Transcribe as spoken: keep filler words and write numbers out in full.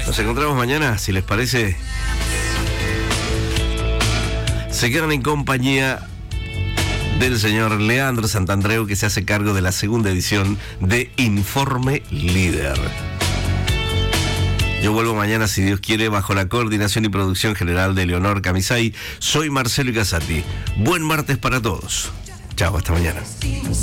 Nos encontramos mañana, si les parece. Se quedan en compañía del señor Leandro Santandreu, que se hace cargo de la segunda edición de Informe Líder. Yo vuelvo mañana, si Dios quiere, bajo la coordinación y producción general de Leonor Camisay. Soy Marcelo Casati. Buen martes para todos. Chao, hasta mañana.